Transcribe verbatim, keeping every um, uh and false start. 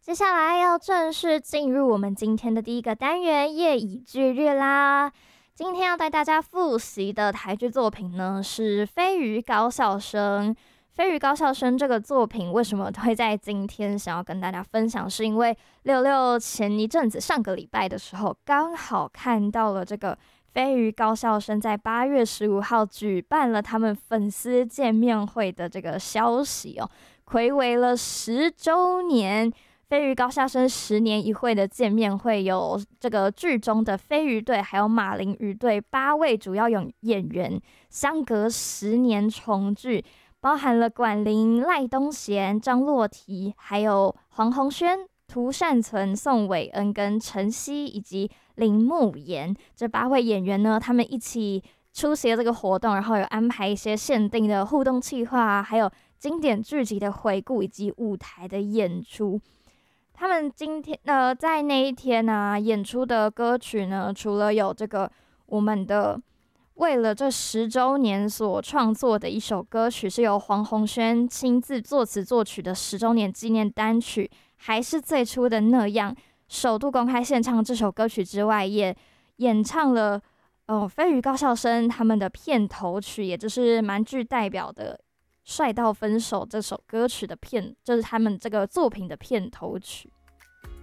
接下来要正式进入我们今天的第一个单元夜以继日啦。今天要带大家复习的台剧作品呢是《飞鱼高校生》。《飞鱼高校生》这个作品为什么会在今天想要跟大家分享，是因为六六前一阵子上个礼拜的时候，刚好看到了这个飞鱼高校生在八月十五号举办了他们粉丝见面会的这个消息哦，睽违了十周年。飞鱼高校生十年一会的见面会，有这个剧中的飞鱼队，还有马林鱼队八位主要演员，相隔十年重聚，包含了管林、赖东贤、张洛缇，还有黄鸿轩、涂善存、宋伟恩跟陈曦以及林沐妍这八位演员呢，他们一起出席了这个活动，然后有安排一些限定的互动企划啊，还有经典剧集的回顾以及舞台的演出。他们今天呃在那一天呢、啊、演出的歌曲呢，除了有这个我们的为了这十周年所创作的一首歌曲，是由黄鸿轩亲自作词作曲的十周年纪念单曲，还是最初的那样，首度公开献唱这首歌曲之外，也演唱了呃飞鱼高校生他们的片头曲，也就是蛮具代表的帅到分手这首歌曲的片，就是他们这个作品的片头曲。